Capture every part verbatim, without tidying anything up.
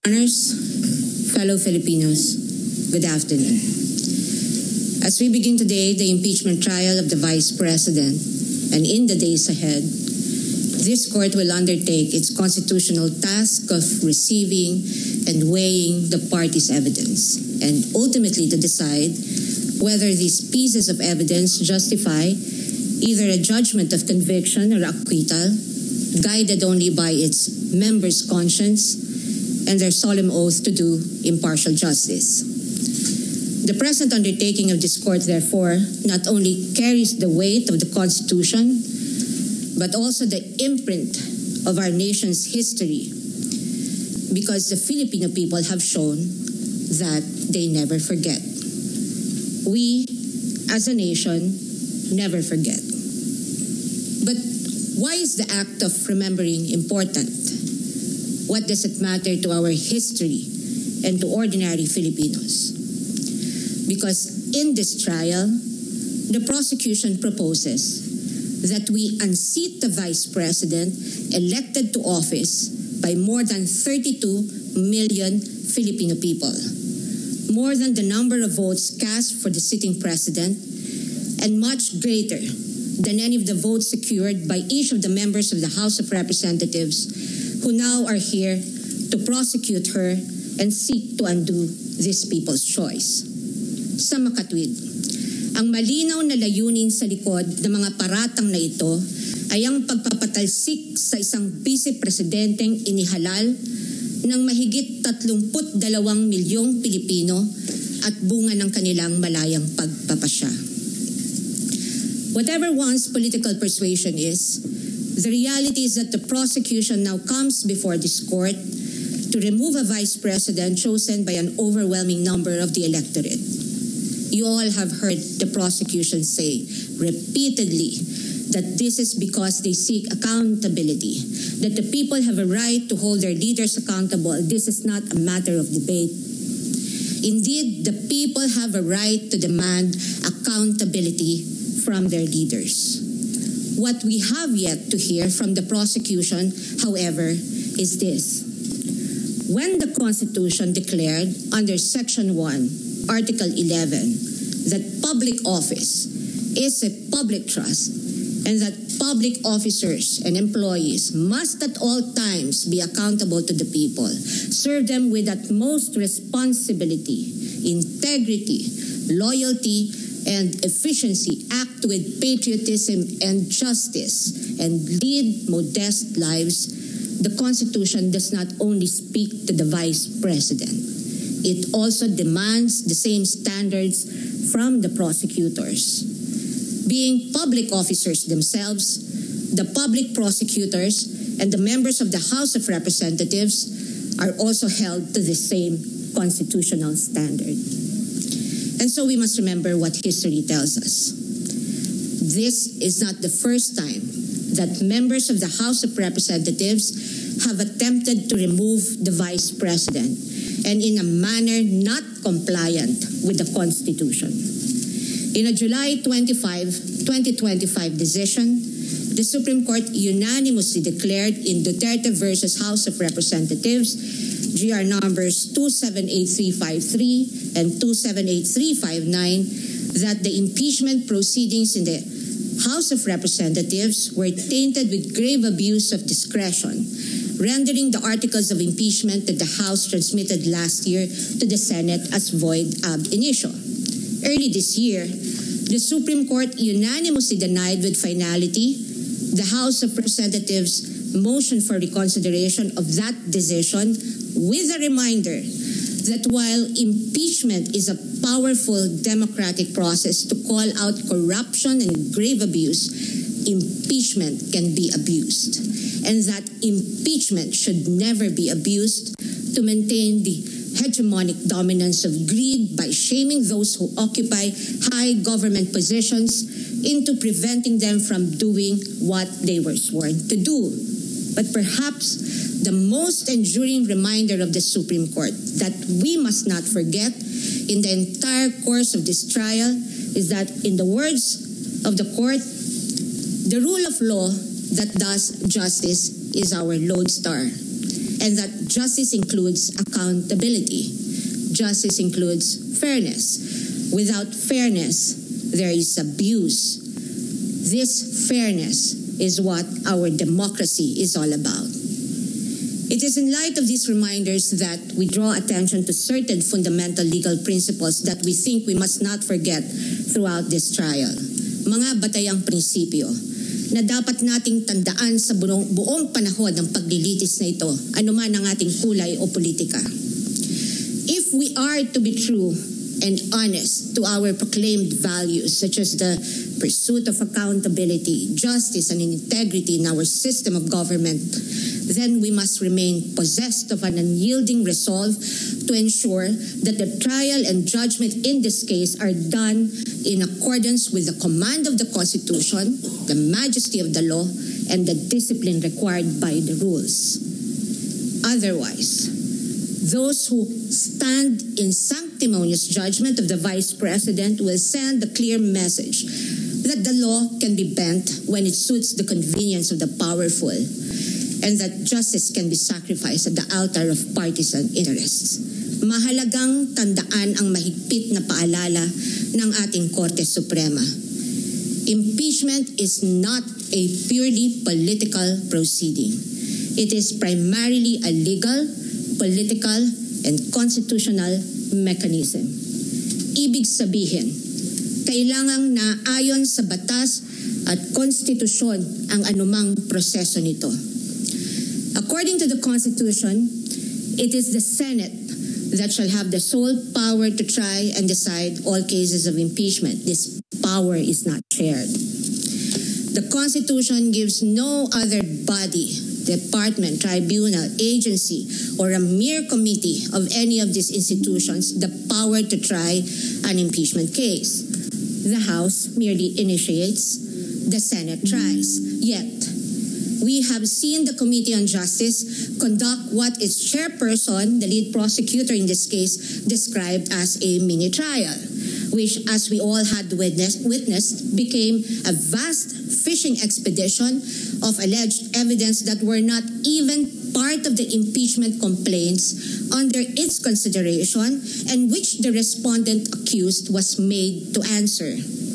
Honors, fellow Filipinos, good afternoon. As we begin today the impeachment trial of the Vice President, and in the days ahead, this court will undertake its constitutional task of receiving and weighing the party's evidence, and ultimately to decide whether these pieces of evidence justify either a judgment of conviction or acquittal, guided only by its members' conscience and their solemn oath to do impartial justice. The present undertaking of this court, therefore, not only carries the weight of the Constitution, but also the imprint of our nation's history, because the Filipino people have shown that they never forget. We, as a nation, never forget. But why is the act of remembering important? What does it matter to our history and to ordinary Filipinos? Because in this trial, the prosecution proposes that we unseat the Vice President elected to office by more than thirty-two million Filipino people, more than the number of votes cast for the sitting President, and much greater than any of the votes secured by each of the members of the House of Representatives who now are here to prosecute her and seek to undo this people's choice. Sa makatwid, ang malinaw na layunin sa likod ng mga paratang na ito ay ang pagpapatalsik sa isang vice-presidenteng inihalal ng mahigit tatlumput dalawang milyong Pilipino at bunga ng kanilang malayang pagpapasya. Whatever one's political persuasion is, the reality is that the prosecution now comes before this court to remove a vice president chosen by an overwhelming number of the electorate. You all have heard the prosecution say repeatedly that this is because they seek accountability, that the people have a right to hold their leaders accountable. This is not a matter of debate. Indeed, the people have a right to demand accountability from their leaders. What we have yet to hear from the prosecution, however, is this. When the Constitution declared under Section one, Article eleven, that public office is a public trust and that public officers and employees must at all times be accountable to the people, serve them with utmost responsibility, integrity, loyalty, and efficiency, act with patriotism and justice, and lead modest lives, the Constitution does not only speak to the Vice President. It also demands the same standards from the prosecutors. Being public officers themselves, the public prosecutors and the members of the House of Representatives are also held to the same constitutional standard. And so we must remember what history tells us. This is not the first time that members of the House of Representatives have attempted to remove the Vice President, and in a manner not compliant with the Constitution. In a July twenty-fifth, twenty twenty-five decision, the Supreme Court unanimously declared in Duterte versus House of Representatives G R numbers two seven eight three five three and two seven eight three five nine that the impeachment proceedings in the House of Representatives were tainted with grave abuse of discretion, rendering the articles of impeachment that the House transmitted last year to the Senate as void ab initio. Early this year, the Supreme Court unanimously denied with finality the House of Representatives' motion for reconsideration of that decision, with a reminder that while impeachment is a powerful democratic process to call out corruption and grave abuse, impeachment can be abused, and that impeachment should never be abused to maintain the hegemonic dominance of greed by shaming those who occupy high government positions into preventing them from doing what they were sworn to do. But perhaps the most enduring reminder of the Supreme Court that we must not forget in the entire course of this trial is that, in the words of the court, the rule of law that does justice is our lodestar. and that justice includes accountability. Justice includes fairness. Without fairness, there is abuse. This fairness is what our democracy is all about. It is in light of these reminders that we draw attention to certain fundamental legal principles that we think we must not forget throughout this trial. Mga batayang prinsipyo na dapat nating tandaan sa buong, buong panahon ng paglilitis na ito, anuman ang ating kulay o politika. If we are to be true and honest to our proclaimed values such as the pursuit of accountability, justice, and integrity in our system of government, then we must remain possessed of an unyielding resolve to ensure that the trial and judgment in this case are done in accordance with the command of the Constitution, the majesty of the law, and the discipline required by the rules. Otherwise, those who stand in sanctimonious judgment of the Vice President will send a clear message that the law can be bent when it suits the convenience of the powerful, and that justice can be sacrificed at the altar of partisan interests. Mahalagang tandaan ang mahigpit na paalala ng ating Korte Suprema. Impeachment is not a purely political proceeding. It is primarily a legal, political, and constitutional mechanism. Ibig sabihin, kailangang naayon sa batas at konstitusyon ang anumang proseso nito. According to the Constitution, it is the Senate that shall have the sole power to try and decide all cases of impeachment. This power is not shared. The Constitution gives no other body, department, tribunal, agency, or a mere committee of any of these institutions the power to try an impeachment case. The House merely initiates, the Senate tries. Yet, we have seen the Committee on Justice conduct what its chairperson, the lead prosecutor in this case, described as a mini trial, which, as we all had witnessed, witnessed became a vast fishing expedition of alleged evidence that were not even part of the impeachment complaints under its consideration and which the respondent accused was made to answer.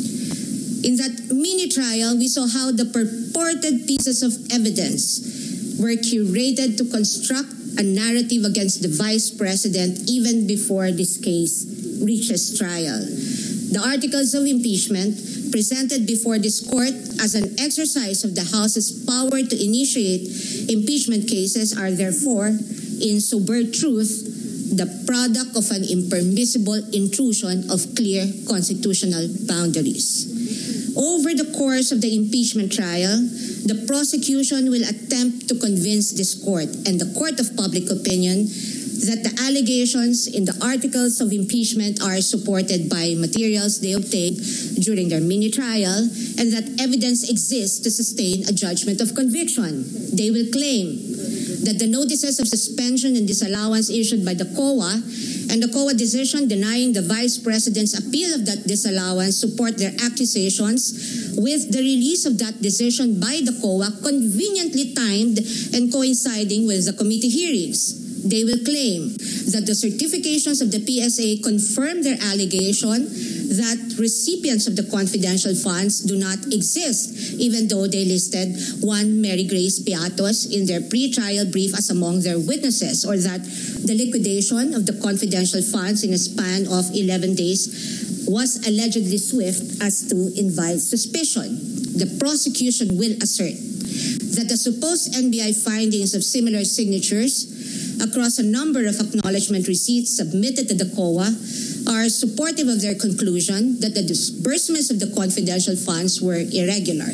In that mini trial, we saw how the purported pieces of evidence were curated to construct a narrative against the Vice President even before this case reaches trial. The articles of impeachment presented before this court as an exercise of the House's power to initiate impeachment cases are therefore, in sober truth, the product of an impermissible intrusion of clear constitutional boundaries. Over the course of the impeachment trial, the prosecution will attempt to convince this court and the court of public opinion that the allegations in the articles of impeachment are supported by materials they obtained during their mini trial and that evidence exists to sustain a judgment of conviction. They will claim that the notices of suspension and disallowance issued by the C O A and the C O A decision denying the Vice President's appeal of that disallowance support their accusations, with the release of that decision by the C O A conveniently timed and coinciding with the committee hearings. They will claim that the certifications of the P S A confirm their allegation that recipients of the confidential funds do not exist, even though they listed one Mary Grace Piatos in their pre-trial brief as among their witnesses, or that the liquidation of the confidential funds in a span of eleven days was allegedly swift as to invite suspicion. The prosecution will assert that the supposed N B I findings of similar signatures across a number of acknowledgement receipts submitted to the C O A are supportive of their conclusion that the disbursements of the confidential funds were irregular.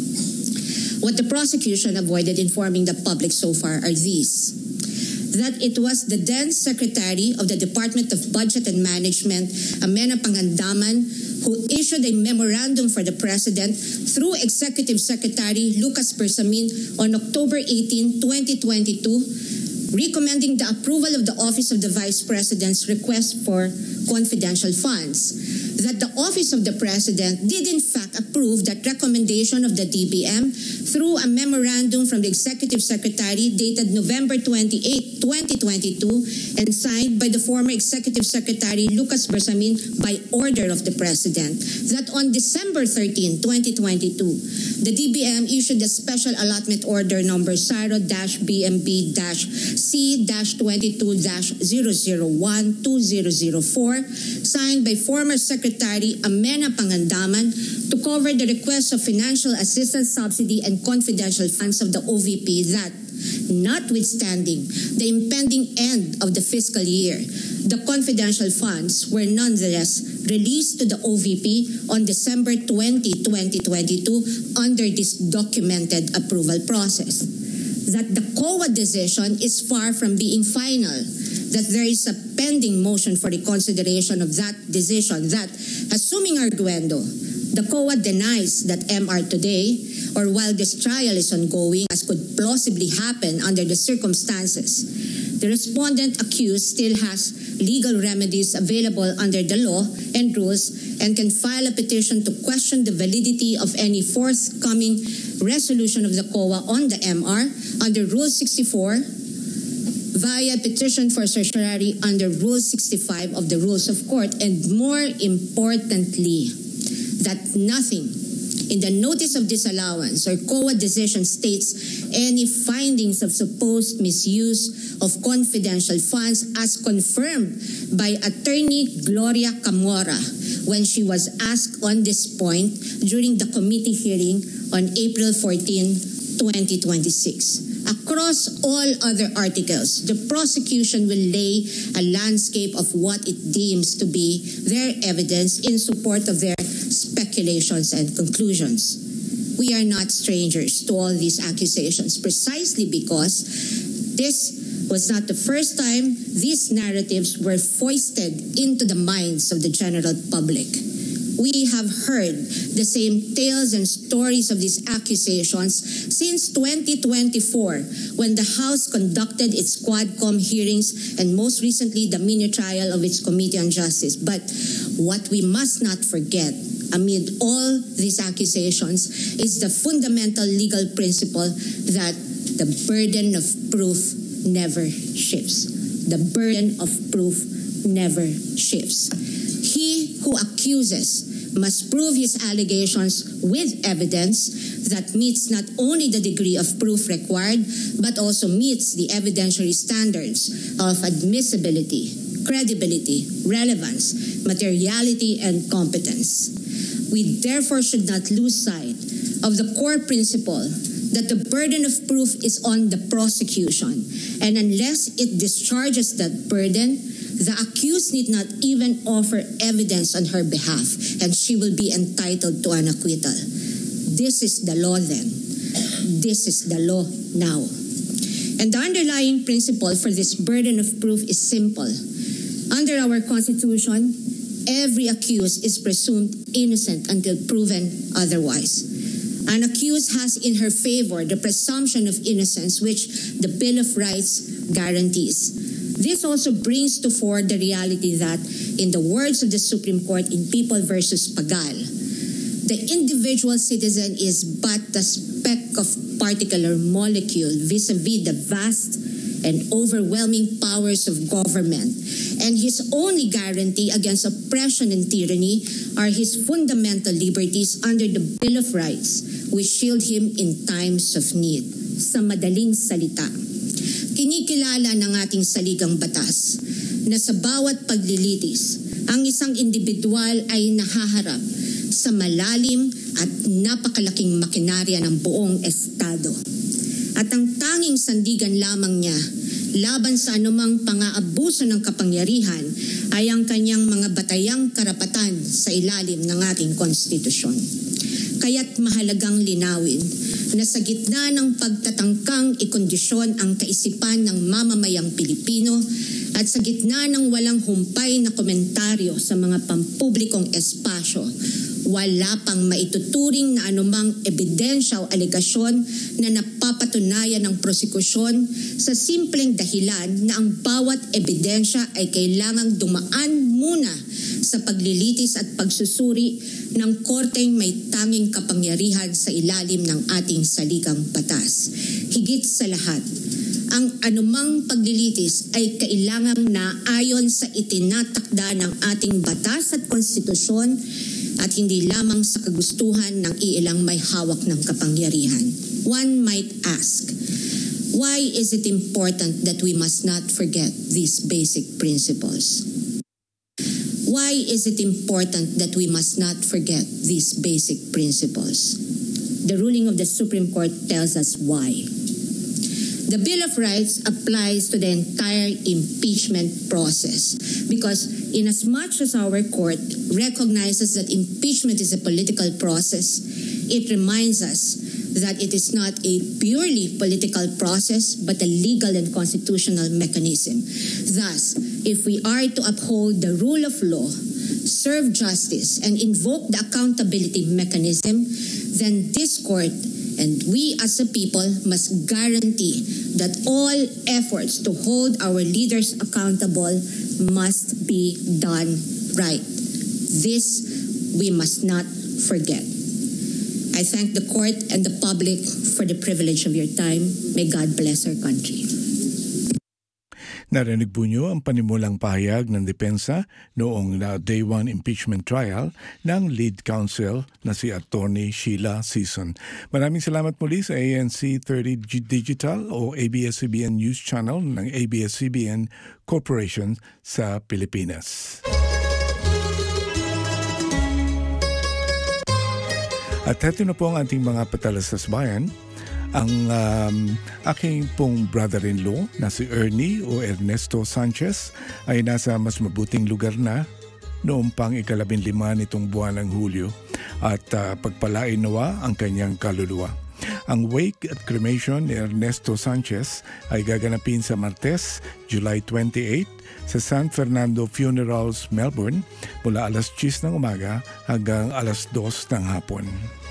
What the prosecution avoided informing the public so far are these: that it was the then Secretary of the Department of Budget and Management, Amena Pangandaman, who issued a memorandum for the President through Executive Secretary Lucas Bersamin on October eighteenth, twenty twenty-two, recommending the approval of the Office of the Vice President's request for confidential funds. That the Office of the President did in fact approve that recommendation of the D B M through a memorandum from the Executive Secretary dated November twenty-eighth, twenty twenty-two, and signed by the former Executive Secretary Lucas Bersamin by order of the President, that on December thirteenth, twenty twenty-two, the D B M issued a special allotment order number S A R O-B M B C twenty-two zero zero one two zero zero four, signed by former Secretary Amena Pangandaman, to cover the request of financial assistance, subsidy, and confidential funds of the O V P that, notwithstanding the impending end of the fiscal year, the confidential funds were nonetheless released to the O V P on December twentieth, twenty twenty-two under this documented approval process. That the C O A decision is far from being final, that there is a pending motion for reconsideration of that decision that, assuming arguendo, the C O A denies that M R today, or while this trial is ongoing, as could plausibly happen under the circumstances, the respondent accused still has legal remedies available under the law and rules and can file a petition to question the validity of any forthcoming resolution of the C O A on the M R under Rule sixty-four via petition for certiorari under Rule sixty-five of the Rules of Court, and more importantly, that nothing in the notice of disallowance or C O A decision states any findings of supposed misuse of confidential funds as confirmed by Attorney Gloria Camora when she was asked on this point during the committee hearing on April fourteenth, twenty twenty-six. Across all other articles, the prosecution will lay a landscape of what it deems to be their evidence in support of their speculations and conclusions. We are not strangers to all these accusations, precisely because this was not the first time these narratives were foisted into the minds of the general public. We have heard the same tales and stories of these accusations since twenty twenty-four, when the House conducted its Quadcom hearings and most recently the mini trial of its Committee on Justice. But what we must not forget amid all these accusations is the fundamental legal principle that the burden of proof never shifts. The burden of proof never shifts. He who accuses must prove his allegations with evidence that meets not only the degree of proof required, but also meets the evidentiary standards of admissibility, credibility, relevance, materiality, and competence. We therefore should not lose sight of the core principle that the burden of proof is on the prosecution, and unless it discharges that burden, the accused need not even offer evidence on her behalf, and she will be entitled to an acquittal. This is the law then. This is the law now. And the underlying principle for this burden of proof is simple. Under our Constitution, every accused is presumed innocent until proven otherwise. An accused has in her favor the presumption of innocence, which the Bill of Rights guarantees. This also brings to fore the reality that, in the words of the Supreme Court in People versus Pagal, the individual citizen is but a speck of particular molecule vis-a-vis the vast and overwhelming powers of government, and his only guarantee against oppression and tyranny are his fundamental liberties under the Bill of Rights, which shield him in times of need. Sa madaling salita, kinikilala ng ating saligang batas na sa bawat paglilitis, ang isang individual ay nahaharap sa malalim at napakalaking makinarya ng buong Estado. At ang tanging sandigan lamang niya laban sa anumang pang-aabuso ng kapangyarihan ay ang kanyang mga batayang karapatan sa ilalim ng ating konstitusyon. Kaya't mahalagang linawin na sa gitna ng pagtatangkang ikondisyon ang kaisipan ng mamamayang Pilipino at sa gitna ng walang humpay na komentaryo sa mga pampublikong espasyo, Wala pang maituturing na anumang ebidensya o alegasyon na napapatunayan ng prosekusyon sa simpleng dahilan na ang bawat ebidensya ay kailangang dumaan muna sa paglilitis at pagsusuri ng korteng may tanging kapangyarihan sa ilalim ng ating saligang batas. Higit sa lahat, ang anumang paglilitis ay kailangang naayon sa itinatakda ng ating batas at konstitusyon at hindi lamang sa kagustuhan ng iilang may hawak ng kapangyarihan. One might ask, why is it important that we must not forget these basic principles? Why is it important that we must not forget these basic principles? The ruling of the Supreme Court tells us why. The Bill of Rights applies to the entire impeachment process because inasmuch as our court recognizes that impeachment is a political process, it reminds us that it is not a purely political process but a legal and constitutional mechanism. Thus, if we are to uphold the rule of law, serve justice, and invoke the accountability mechanism, then this court and we as a people must guarantee that all efforts to hold our leaders accountable must be done right. This we must not forget. I thank the court and the public for the privilege of your time. May God bless our country. Narinig po niyo ang panimulang pahayag ng depensa noong uh, Day one impeachment trial ng lead counsel na si Attorney Sheila Sison. Maraming salamat muli sa A N C thirty Digital o A B S C B N News Channel ng A B S C B N Corporation sa Pilipinas. At ito na po ang ating mga patalastas bayan. Ang um, aking pong brother-in-law na si Ernie o Ernesto Sanchez ay nasa mas mabuting lugar na noong pang ikalabing lima nitong buwan ng Hulyo at uh, pagpalain nawa ang kanyang kaluluwa. Ang wake at cremation ni Ernesto Sanchez ay gaganapin sa Martes, July twenty-eighth sa San Fernando Funerals, Melbourne mula alas diyes ng umaga hanggang alas dos ng hapon.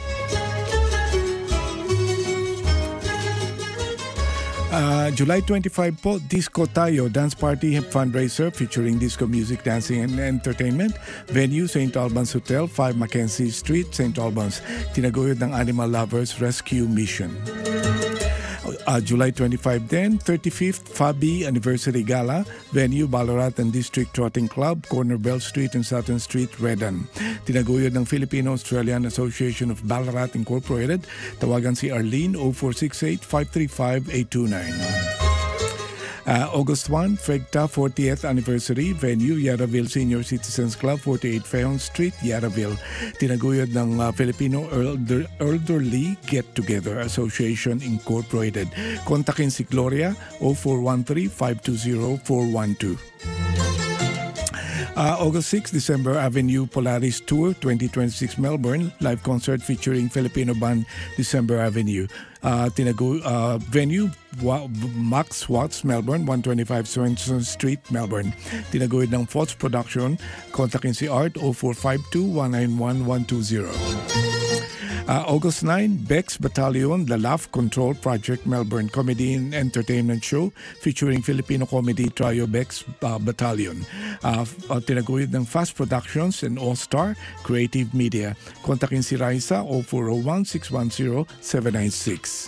Uh, July twenty-fifth po, Disco Tayo Dance Party Fundraiser featuring disco music, dancing and entertainment. Venue, Saint Albans Hotel, five Mackenzie Street, Saint Albans. Tinaguyod ng Animal Lovers Rescue Mission. Uh, July twenty-fifth then, thirty-fifth Fabi Anniversary Gala. Venue, Ballarat and District Trotting Club, Corner Bell Street and Sutton Street, Redden. Tinaguyod ng Filipino-Australian Association of Ballarat Incorporated. Tawagan si Arlene oh four six eight, five three five, eight two nine. Uh, August first, FEGTA fortieth Anniversary, Venue, Yaraville Senior Citizens Club, forty-eight Feon Street, Yaraville. Tinaguyod ng uh, Filipino Elder, Elderly Get-Together Association Incorporated. Kontakin si Gloria oh four one three, five two zero, four one two. Uh, August sixth, December Avenue Polaris Tour twenty twenty-six Melbourne, live concert featuring Filipino band December Avenue. Uh, tinago, uh, venue, Wa- Max Watts, Melbourne, one twenty-five Swenson Street, Melbourne. Tinaguyod ng Fox Production, kontakin si Art oh four five two, one nine one, one two zero. Uh, August ninth, Bex Battalion, The Laugh Control Project Melbourne Comedy and Entertainment Show featuring Filipino comedy trio Bex uh, Battalion. Uh, uh, tinaguyod ng Fast Productions and All-Star Creative Media. Kontakin si Raisa oh four oh one, six one zero, seven nine six.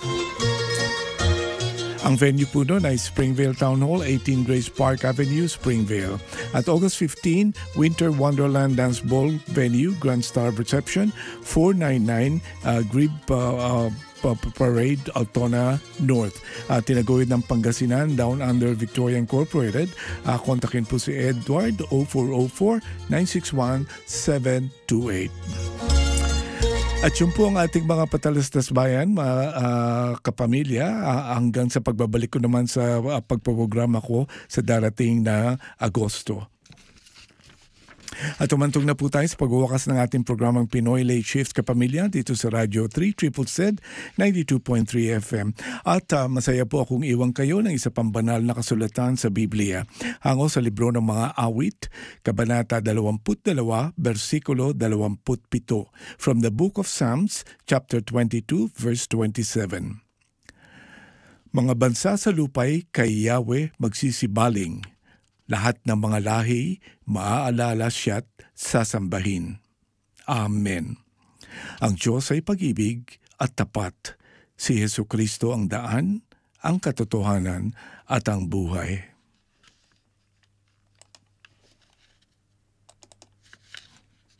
Ang venue po doon ay Springvale Town Hall, eighteen Grace Park Avenue, Springvale. At August fifteenth, Winter Wonderland Dance Ball Venue, Grand Star Reception, four ninety-nine uh, Grib uh, uh, Parade, Altona North. Uh, tinaguyod ng Pangasinan, Down Under Victoria Incorporated. Uh, kontakin po si Edward oh four oh four, nine six one, seven two eight. At yun po ang ating mga patalastas bayan, mga uh, kapamilya, uh, hanggang sa pagbabalik ko naman sa uh, pagpaprograma ko sa darating na Agosto. At umantong na po tayo sa pagwawakas ng ating programang Pinoy Late Shift Kapamilya dito sa Radyo three Triple Z ninety-two point three F M. At uh, masaya po akong iwan kayo ng isa pang banal na kasulatan sa Biblia. Hango sa libro ng mga awit, Kabanata twenty-two, versikulo twenty-seven. From the Book of Psalms, chapter twenty-two, verse twenty-seven. Mga bansa sa lupay kay Yahweh magsisibaling. Lahat ng mga lahi, maaalala siya't sasambahin. Amen. Ang Diyos ay pag-ibig at tapat. Si Jesucristo ang daan, ang katotohanan at ang buhay.